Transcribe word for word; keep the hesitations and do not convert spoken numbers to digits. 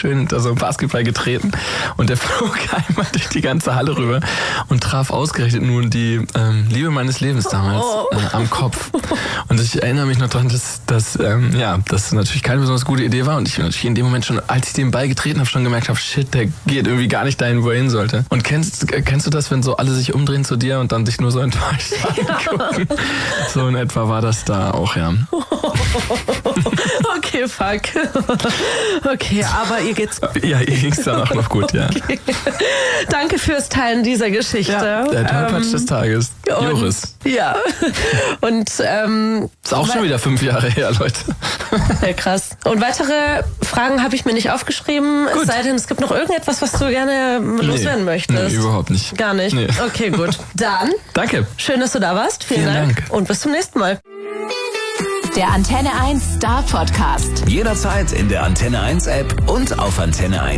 schön hinter so einen Basketball getreten und der flog einmal durch die ganze Halle rüber und traf ausgerechnet nun die ähm, Liebe meines Lebens damals Oh. äh, am Kopf. Und ich erinnere mich noch daran, dass, dass ähm, ja, das natürlich keine besonders gute Idee war und ich natürlich in dem Moment schon, als ich den Ball getreten habe, schon gemerkt habe, shit, der geht irgendwie gar nicht dahin, wo er hin sollte. Und kennst, kennst du das, wenn so alle sich umdrehen zu dir und dann sich nur so enttäuscht angucken? Ja. So in etwa war das da auch, ja. Okay, fuck. Okay, aber ihr geht's gut. Ja, ihr ging's dann auch noch gut, ja. Okay. Danke fürs Teilen dieser Geschichte. Ja, der Tollpatsch ähm, des Tages. Joris. Und, ja. Und ähm, ist auch schon wieder fünf Jahre her, Leute. Ja, krass. Und weitere Fragen habe ich mir nicht aufgeschrieben. Gut. Es sei denn, es gibt noch irgendetwas, was du gerne loswerden nee, möchtest. Nee, überhaupt nicht. Gar nicht? Nee. Okay, gut. Dann. Danke. Schön, dass du da warst. Vielen, Vielen Dank. Dank. Und bis zum nächsten Mal. Der Antenne eins Star Podcast. Jederzeit in der Antenne eins App und auf Antenne eins.